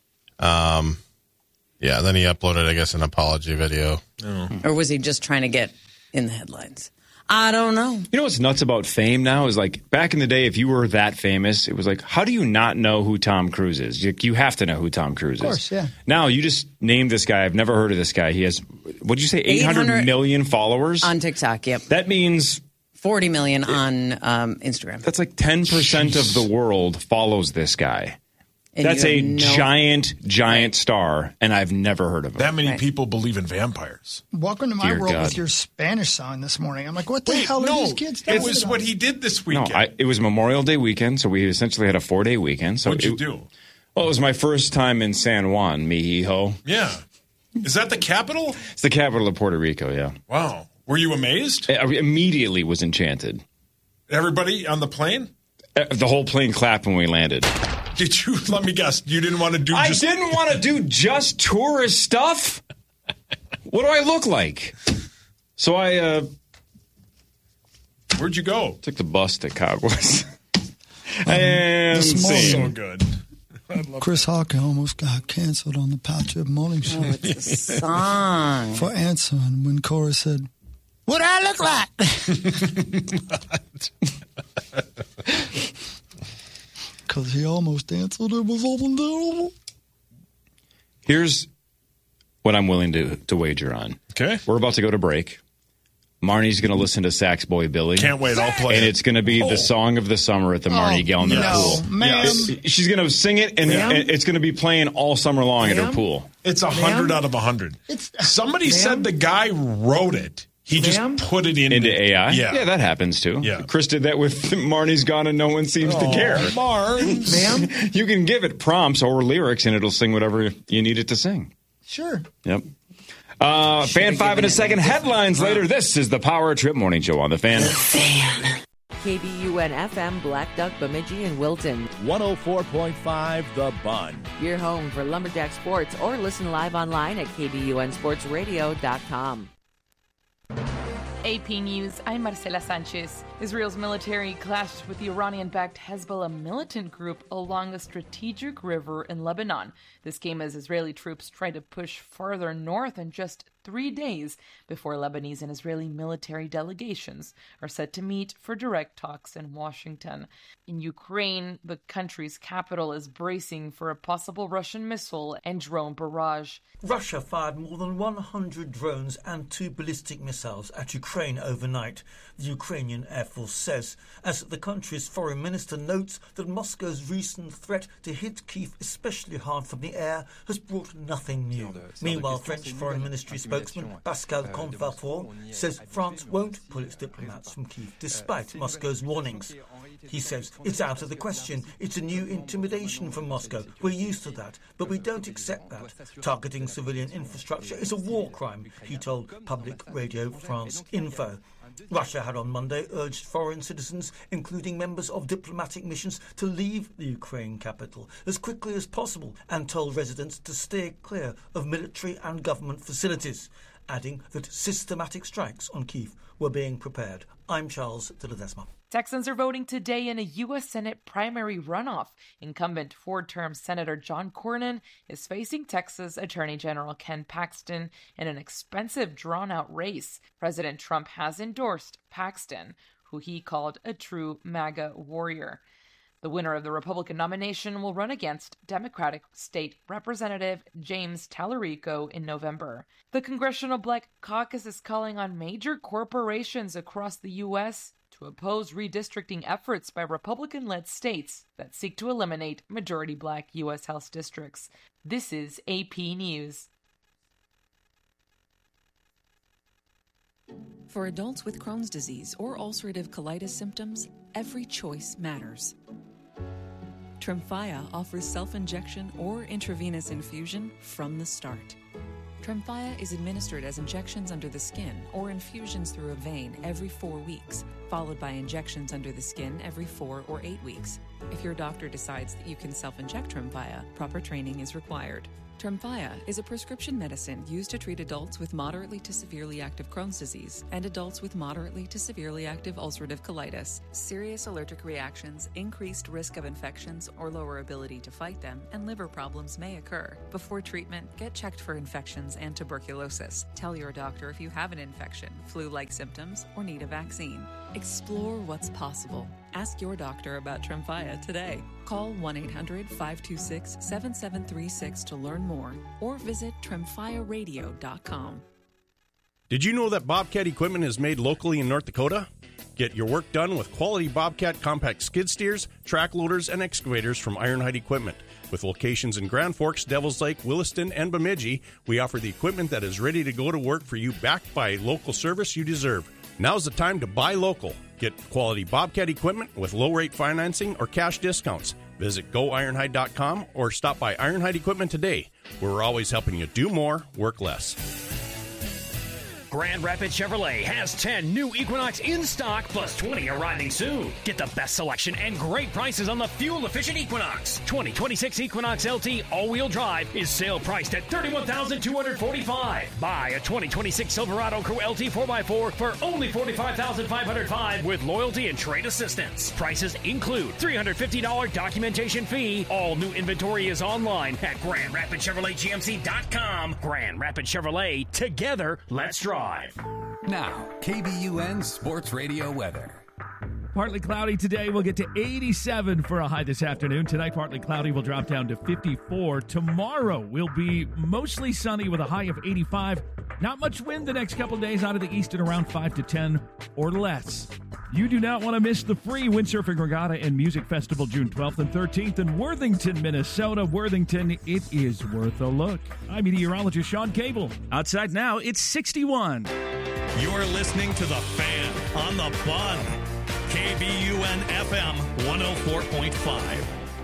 Yeah, then he uploaded, I guess, an apology video. Or was he just trying to get in the headlines? I don't know. You know what's nuts about fame now is like back in the day, if you were that famous, it was like, how do you not know who Tom Cruise is? You have to know who Tom Cruise is. Of course, yeah. Now you just named this guy. I've never heard of this guy. He has, what did you say, 800 million followers? On TikTok, yep. That means 40 million on Instagram. That's like 10% of the world follows this guy. And that's a giant star, and I've never heard of him. That many people believe in vampires. Welcome to my Dear world God. with your Spanish song this morning. I'm like, what the hell are these kids doing? It was what he did this weekend. No, it was Memorial Day weekend, so we essentially had a 4-day weekend. So What'd you do? Well, it was my first time in San Juan, mijo. Yeah. Is that the capital? It's the capital of Puerto Rico, yeah. Wow. Were you amazed? I immediately was enchanted. Everybody on the plane? The whole plane clapped when we landed. Did you, let me guess, you didn't want to do I didn't want to do just tourist stuff. What do I look like? So where'd you go? Took the bus to Cowboys. And this morning, so good. Chris Hawker almost got canceled on the Patrick Morning Show. Oh, it's a song. For answering when Cora said, "What I look like?" Because he almost answered. It was all terrible. Here's what I'm willing to wager on. Okay. We're about to go to break. Marnie's going to listen to Sax Boy Billy. Can't wait. I'll play and it. it's going to be the song of the summer at the Marnie Gellner pool. Ma'am. She's going to sing it, and it's going to be playing all summer long at her pool. It's 100 out of 100. Somebody said the guy wrote it. He just put it into AI? Yeah, that happens too. Yeah. Chris did that with Marnie's Gone and no one seems to care. Barnes. Ma'am? You can give it prompts or lyrics and it'll sing whatever you need it to sing. Sure. Yep. Fan 5 in a second. Headlines later. This is the Power Trip Morning Show on The Fan. KBUN FM, Black Duck, Bemidji, and Wilton. 104.5 The Bun. Your home for Lumberjack Sports, or listen live online at KBUNSportsRadio.com. AP News, I'm Marcela Sanchez. Israel's military clashed with the Iranian-backed Hezbollah militant group along a strategic river in Lebanon. This came as Israeli troops tried to push farther north in just 3 days before Lebanese and Israeli military delegations are set to meet for direct talks in Washington. In Ukraine, the country's capital is bracing for a possible Russian missile and drone barrage. Russia fired more than 100 drones and 2 ballistic missiles at Ukraine overnight, the Ukrainian Air Force says, as the country's foreign minister notes that Moscow's recent threat to hit Kyiv especially hard from the air has brought nothing new. Meanwhile, French Foreign Ministry spokesman Pascal Confavour says France won't pull its diplomats from Kyiv despite Moscow's warnings. He says it's out of the question. It's a new intimidation from Moscow. We're used to that, but we don't accept that. Targeting civilian infrastructure is a war crime, he told Public Radio France Info. Russia had on Monday urged foreign citizens, including members of diplomatic missions, to leave the Ukraine capital as quickly as possible and told residents to steer clear of military and government facilities, adding that systematic strikes on Kyiv were being prepared. I'm Charles de Ledesma. Texans are voting today in a U.S. Senate primary runoff. Incumbent four-term Senator John Cornyn is facing Texas Attorney General Ken Paxton in an expensive, drawn-out race. President Trump has endorsed Paxton, who he called a true MAGA warrior. The winner of the Republican nomination will run against Democratic State Representative James Tallarico in November. The Congressional Black Caucus is calling on major corporations across the U.S. to oppose redistricting efforts by Republican-led states that seek to eliminate majority black U.S. House districts. This is AP News. For adults with Crohn's disease or ulcerative colitis symptoms, every choice matters. Tremfya offers self-injection or intravenous infusion from the start. Tremfya is administered as injections under the skin or infusions through a vein every 4 weeks, followed by injections under the skin every 4 or 8 weeks. If your doctor decides that you can self-inject Tremfya, proper training is required. Tremfya is a prescription medicine used to treat adults with moderately to severely active Crohn's disease and adults with moderately to severely active ulcerative colitis. Serious allergic reactions, increased risk of infections or lower ability to fight them, and liver problems may occur. Before treatment, get checked for infections and tuberculosis. Tell your doctor if you have an infection, flu-like symptoms, or need a vaccine. Explore what's possible. Ask your doctor about Tremfya today. Call 1-800-526-7736 to learn more or visit tremfyaradio.com. Did you know that Bobcat equipment is made locally in North Dakota? Get your work done with quality Bobcat compact skid steers, track loaders, and excavators from Ironhide Equipment. With locations in Grand Forks, Devils Lake, Williston, and Bemidji, we offer the equipment that is ready to go to work for you, backed by local service you deserve. Now's the time to buy local. Get quality Bobcat equipment with low-rate financing or cash discounts. Visit goironhide.com or stop by Ironhide Equipment today. We're always helping you do more, work less. Grand Rapids Chevrolet has 10 new Equinox in stock, plus 20 arriving soon. Get the best selection and great prices on the fuel-efficient Equinox. 2026 Equinox LT all-wheel drive is sale priced at $31,245. Buy a 2026 Silverado Crew LT 4x4 for only $45,505 with loyalty and trade assistance. Prices include $350 documentation fee. All new inventory is online at GrandRapidChevroletGMC.com. Grand Rapids Chevrolet. Together, let's drive. Now, KBUN Sports Radio weather. Partly cloudy today. We'll get to 87 for a high this afternoon. Tonight, partly cloudy. Will drop down to 54. Tomorrow will be mostly sunny with a high of 85. Not much wind the next couple of days out of the east at around 5 to 10 or less. You do not want to miss the free Windsurfing Regatta and Music Festival June 12th and 13th in Worthington, Minnesota. Worthington, it is worth a look. I'm meteorologist Sean Cable. Outside now, it's 61. You're listening to The Fan on the Bun. KBUN FM 104.5.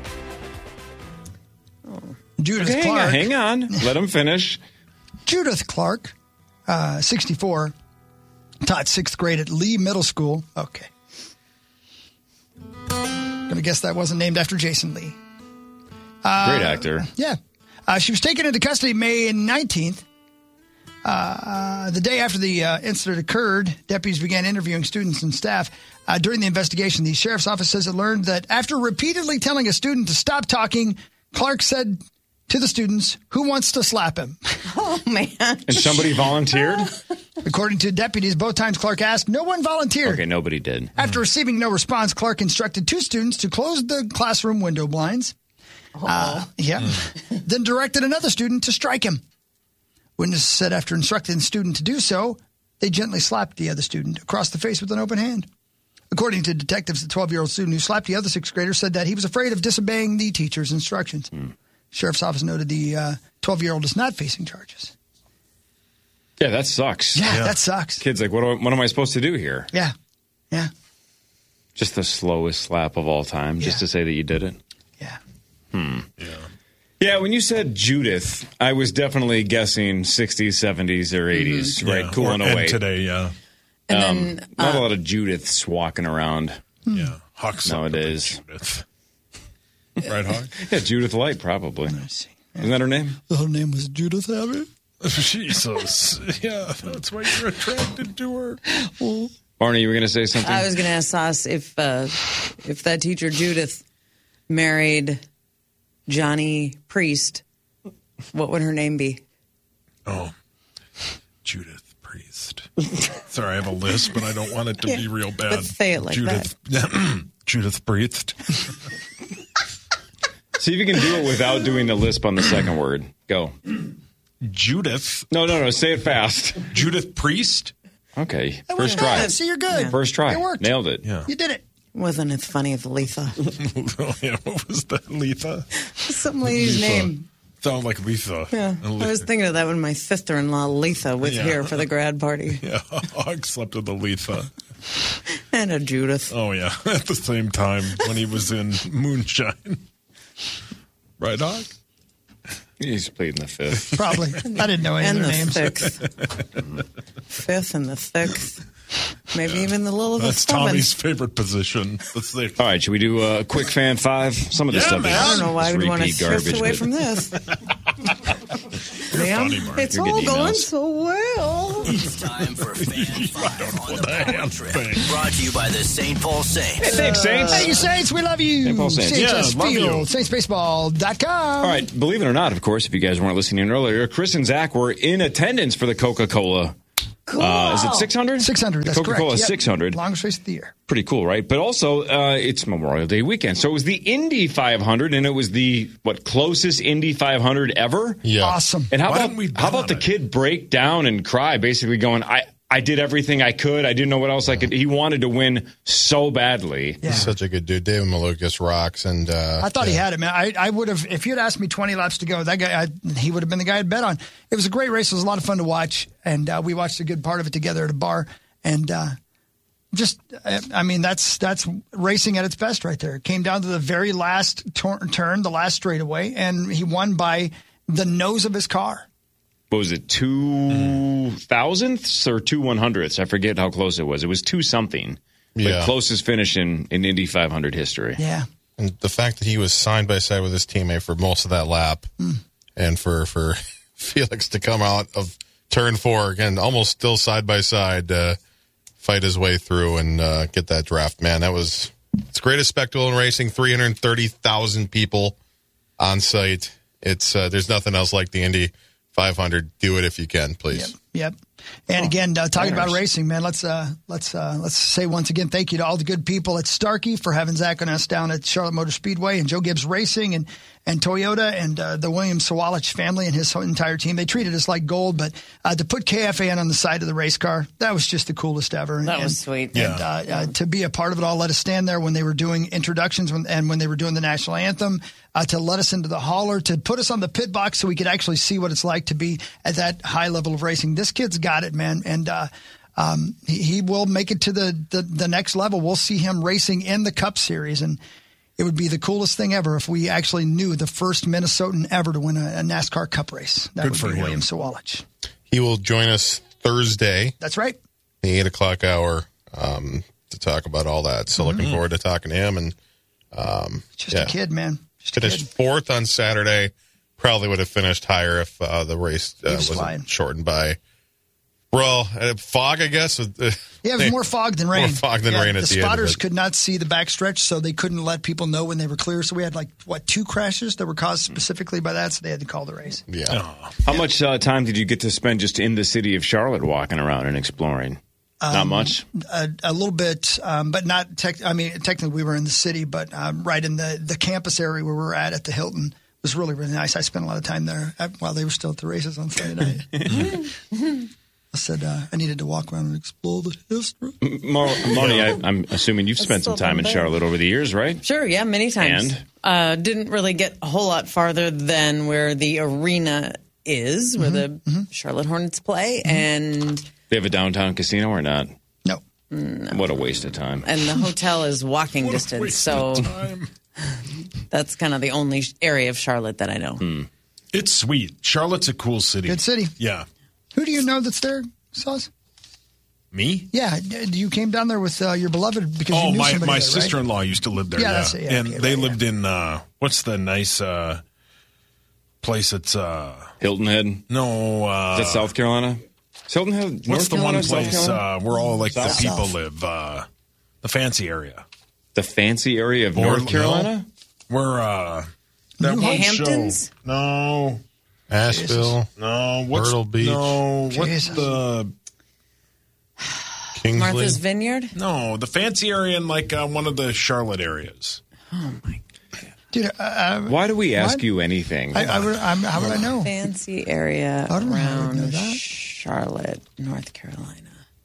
Judith okay, Clark. Hang on. Let him finish. Judith Clark, 64, taught 6th grade at Lee Middle School. Okay. Gonna guess that wasn't named after Jason Lee. Great actor. Yeah. She was taken into custody May 19th. The day after the incident occurred, deputies began interviewing students and staff. During the investigation, the sheriff's office says it learned that after repeatedly telling a student to stop talking, Clark said to the students, "Who wants to slap him?" Oh, man. And somebody volunteered? According to deputies, both times Clark asked, no one volunteered. Okay, nobody did. After receiving no response, Clark instructed 2 students to close the classroom window blinds. Then directed another student to strike him. Witnesses said after instructing the student to do so, they gently slapped the other student across the face with an open hand. According to detectives, the 12-year-old student who slapped the other 6th grader said that he was afraid of disobeying the teacher's instructions. Sheriff's office noted the 12-year-old is not facing charges. Yeah, that sucks. Yeah, that sucks. Kid's like, what am I supposed to do here? Yeah. Just the slowest slap of all time, just to say that you did it? Yeah. Yeah, when you said Judith, I was definitely guessing 60s, 70s, or 80s, right? Cooling away. And today, yeah. And then, not a lot of Judiths walking around. Yeah. Hawks nowadays. Judith. Right, Hawk? Yeah, Judith Light, probably. Isn't that her name? Her name was Judith Abbey. Jesus. Yeah, that's why you're attracted to her. Barney, you were going to say something? I was going to ask Sauce if that teacher Judith married Johnny Priest, what would her name be? Oh, Judith Priest. Sorry, I have a list, but I don't want it to be real bad. Let's say it like Judith, that. Judith Priest. See if you can do it without doing the lisp on the second word. Go. Judith. No. Say it fast. Judith Priest. Okay. First try. See, you're good. First try. It worked. Nailed it. Yeah. You did it. Wasn't it funny of Letha? Oh, yeah. What was that, Letha? Some lady's name. Sound like Letha. Yeah. I was thinking of that when my sister-in-law Letha was here for the grad party. Yeah. Hog slept with a Letha. And a Judith. Oh, yeah. At the same time when he was in Moonshine. Right, Hog? He's played in the 5th. Probably. I didn't know any of their names. And the 6th. 5th and the 6th. Maybe even the little That's stubborn. Tommy's favorite position. All right, should we do a quick fan five? Some of this stuff I don't know why is we want to repeat shift garbage. away but- from this. Ma'am, it's You're all getting going emails. so well. It's time for Fan 5 on the Power Trip. Brought to you by the St. Paul Saints. Hey, thanks, Saints. Hey, you Saints, we love you. St. Paul Saints. CHS Yeah, love you. Field, SaintsBaseball.com. All right, believe it or not, of course, if you guys weren't listening earlier, Chris and Zach were in attendance for the Coca-Cola. Cool. Is it 600? 600, that's Coca-Cola correct. Yep. 600. Longest race of the year. Pretty cool, right? But also, it's Memorial Day weekend. So it was the Indy 500, and it was the, closest Indy 500 ever? Yeah. Awesome. And how Why didn't we about bet on the it? kid break down and cry, basically going, I did everything I could. I didn't know what else I could. He wanted to win so badly. Yeah. He's such a good dude. David Malukas rocks. And I thought he had it, man. I would have, if you'd asked me 20 laps to go, that guy, he would have been the guy I'd bet on. It was a great race. It was a lot of fun to watch. And we watched a good part of it together at a bar. And that's racing at its best right there. It came down to the very last turn, the last straightaway, and he won by the nose of his car. What was it, 2 thousandths or 2 100ths? I forget how close it was. It was 2 something. Yeah. The closest finish in Indy 500 history. Yeah. And the fact that he was side by side with his teammate for most of that lap, and for Felix to come out of turn 4 again, almost still side by side, fight his way through and get that draft, man, it's the greatest spectacle in racing. 330,000 people on site. It's there's nothing else like the Indy 500. Do it if you can, please. Yep. And again, talking about racing, man, let's say once again thank you to all the good people at Starkey for having Zach and us down at Charlotte Motor Speedway, and Joe Gibbs Racing and Toyota and the William Sawalich family and his entire team. They treated us like gold, but to put KFAN on the side of the race car, that was just the coolest ever. That was sweet. And to be a part of it all, let us stand there when they were doing introductions and when they were doing the national anthem, to let us into the hauler, to put us on the pit box so we could actually see what it's like to be at that high level of racing. This kid's got it, man. And he will make it to the next level. We'll see him racing in the Cup Series, and it would be the coolest thing ever if we actually knew the first Minnesotan ever to win a NASCAR Cup race. That would be William Sawalich. He will join us Thursday. That's right. The 8 o'clock hour to talk about all that. So looking forward to talking to him. And just a kid, man. Finished fourth on Saturday. Probably would have finished higher if the race wasn't shortened by fog, I guess. Yeah, it was more fog than rain. More fog than rain at the end. The spotters could not see the backstretch, so they couldn't let people know when they were clear. So we had 2 crashes that were caused specifically by that, so they had to call the race. Yeah. How much time did you get to spend just in the city of Charlotte walking around and exploring? Not much? A little bit, but not technically we were in the city, but right in the campus area where we were at the Hilton was really, really nice. I spent a lot of time there while they were still at the races on Friday night. I said I needed to walk around and explore the history. Marty, I'm assuming you've spent some time in Charlotte over the years, right? Sure, yeah, many times. And? Didn't really get a whole lot farther than where the arena is, where the Charlotte Hornets play, and they have a downtown casino or not? No. What a waste of time. And the hotel is walking distance, so that's kind of the only area of Charlotte that I know. It's sweet. Charlotte's a cool city. Good city. Yeah. Who do you know that's there, Sauce? Me? Yeah, you came down there with your beloved because you knew somebody my there, right? sister-in-law used to live there. Yeah, that's it. Yeah, and okay, they lived in what's the nice place? It's Hilton Head. No, is that South Carolina? Hilton Head. What's the one place where all the South. people live? The fancy area. The fancy area of North Carolina. Where New Hamptons? No. Asheville. No. Myrtle Beach. No. What's the Kingsley? Martha's Vineyard? No, the fancy area in one of the Charlotte areas. Oh my Dude, why do we ask you anything? How would I know? Fancy area I don't know how I would know around that. Charlotte, North Carolina.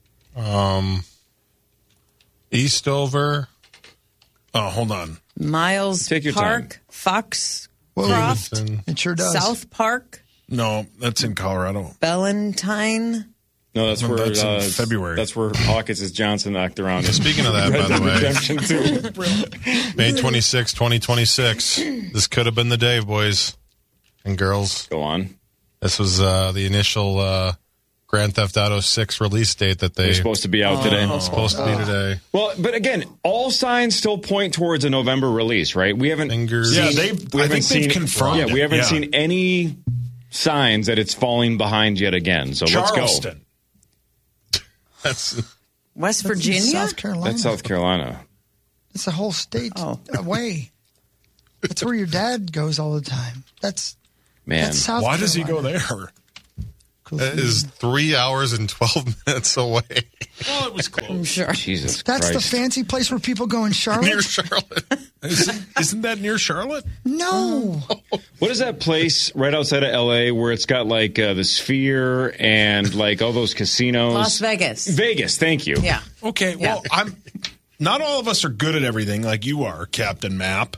Eastover. Oh, hold on. Miles Take your Park, time. Foxcroft, It sure does. South Park, No, that's in Colorado. Bellantine. No, that's where That's in February. That's where Hawkins' Johnson knocked around. Speaking of that, by the way, Redemption too. May 26, 2026. This could have been the day, boys and girls. Go on. This was the initial Grand Theft Auto 6 release date that they're supposed to be out today. Supposed to be today. Well, but again, all signs still point towards a November release, right? We haven't they've confirmed. Yeah, we haven't it. seen any signs that it's falling behind yet again. So Charleston. Let's go. West Virginia? South Carolina. That's South Carolina. It's a whole state away. That's where your dad goes all the time. That's South Why does he go Carolina. there? That is 3 hours and 12 minutes away. Well, it was close. I'm sure. Jesus That's Christ. the fancy place where people go in Charlotte? Near Charlotte. Isn't that near Charlotte? No. What is that place right outside of L.A. where it's got like the Sphere and like all those casinos? Las Vegas. Vegas, thank you. Yeah. Okay, well, not all of us are good at everything like you are, Captain Map.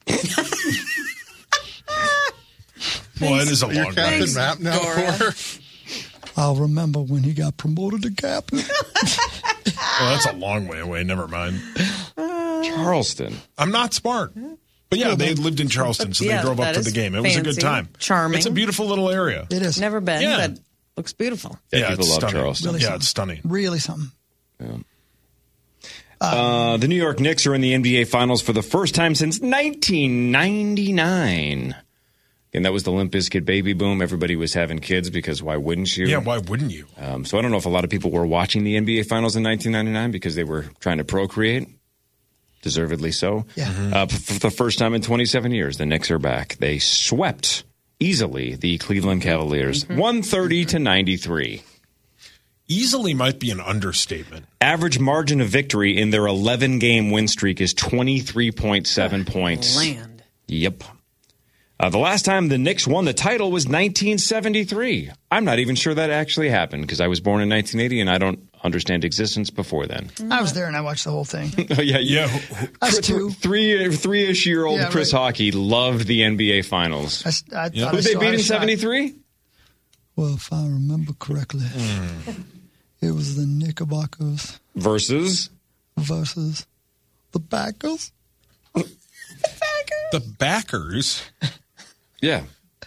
Well, it is a long You're Captain race. Map now, Cor? I'll remember when he got promoted to captain. Well, that's a long way away. Never mind. Charleston. I'm not smart. But yeah, they lived in Charleston, so they drove up to the game. It was a good fancy, time. charming. It's a beautiful little area. It is. Never been, Yeah. but looks beautiful. Yeah, people it's love stunning. Charleston. Really It's stunning. Really something. The New York Knicks are in the NBA Finals for the first time since 1999. And that was the Limp Bizkit baby boom. Everybody was having kids because why wouldn't you? Yeah, why wouldn't you? So I don't know if a lot of people were watching the NBA Finals in 1999 because they were trying to procreate. Deservedly so. Yeah. For the first time in 27 years, the Knicks are back. They swept easily the Cleveland Cavaliers, 130-93. Easily might be an understatement. Average margin of victory in their 11-game win streak is 23.7 points. Land. Yep. The last time the Knicks won the title was 1973. I'm not even sure that actually happened because I was born in 1980 and I don't understand existence before then. I was there and I watched the whole thing. Oh, yeah. Us too. Three-ish-year-old Yeah, Chris right. Hockey loved the NBA Finals. I thought Who I did they saw beat a in shot. 73? Well, if I remember correctly, it was the Knickerbockers Versus? versus the Backers. The backers. Yeah.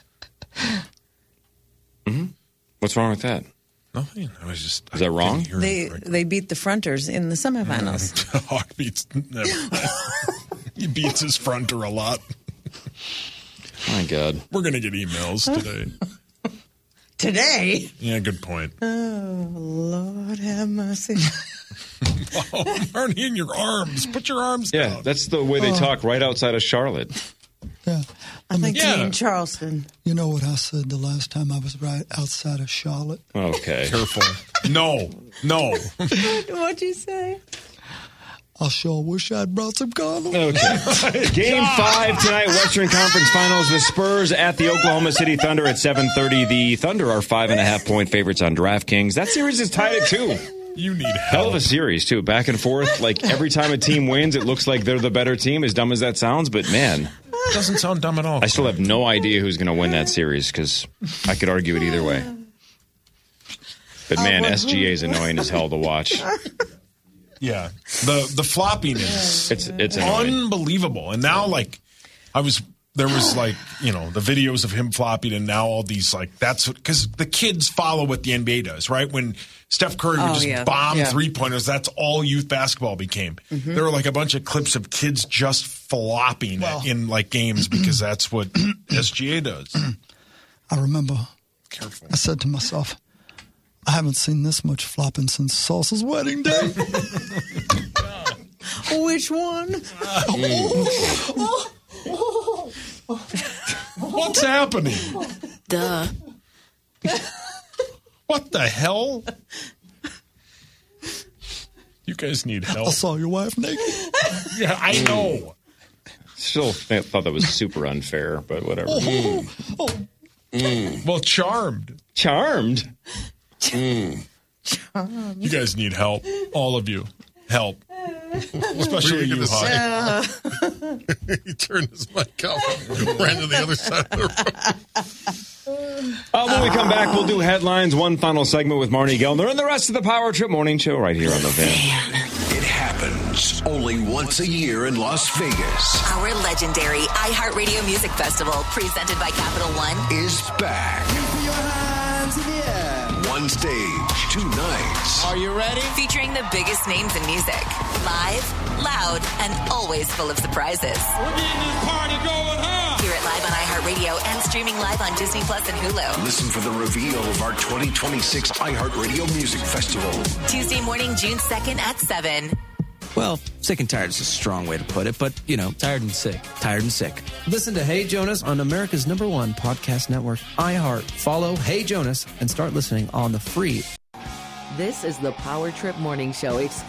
What's wrong with that? Nothing. I was just. Is that wrong? They beat the Fronters in the semifinals. Hawk beats. He beats his fronter a lot. My God. We're going to get emails today. Today? Yeah, good point. Oh, Lord have mercy. Oh, Marnie, in your arms. Put your arms Yeah, down. that's the way they talk right outside of Charlotte. Yeah. I think Yeah. you mean Charleston. You know what I said the last time I was right outside of Charlotte? Okay. Careful. No. What'd you say? I sure wish I'd brought some condoms. Okay. Game 5 tonight, Western Conference Finals. The Spurs at the Oklahoma City Thunder at 7:30. The Thunder are 5.5-point favorites on DraftKings. That series is tied at 2. You need help. Hell of a series, too. Back and forth. Like, every time a team wins, it looks like they're the better team, as dumb as that sounds. But, man, Doesn't sound dumb at all. I still have no idea who's going to win that series because I could argue it either way. But, man, SGA is annoying as hell to watch. Yeah. The floppiness. It's annoying. Unbelievable. And now, like, there was like, the videos of him flopping, and now all these, like, that's because the kids follow what the NBA does, right? When Steph Curry would just bomb 3-pointers, that's all youth basketball became. Mm-hmm. There were like a bunch of clips of kids just flopping in like games because that's what SGA does. I remember Careful. I said to myself, I haven't seen this much flopping since Sauce's wedding day. Which one? What's happening? Duh. What the hell? You guys need help. I saw your wife naked. Yeah, I know. Still thought that was super unfair, but whatever. Well, Charmed. Charmed? You guys need help. All of you. Help. Especially you, Hawk. He turned his mic off and ran to the other side of the room. When we come back, we'll do headlines, one final segment with Marnie Gelner, and the rest of the Power Trip Morning Show right here on the Van. It happens only once a year in Las Vegas. Our legendary iHeartRadio Music Festival, presented by Capital One, Is back. One stage, 2 nights. Are you ready? Featuring the biggest names in music. Live, loud, and always full of surprises. We're getting this party going, huh? Hear it live on iHeartRadio and streaming live on Disney Plus and Hulu. Listen for the reveal of our 2026 iHeartRadio Music Festival. Tuesday morning, June 2nd at 7. Well, sick and tired is a strong way to put it, but, tired and sick. Tired and sick. Listen to Hey Jonas on America's #1 podcast network, iHeart. Follow Hey Jonas and start listening on the free. This is the Power Trip Morning Show,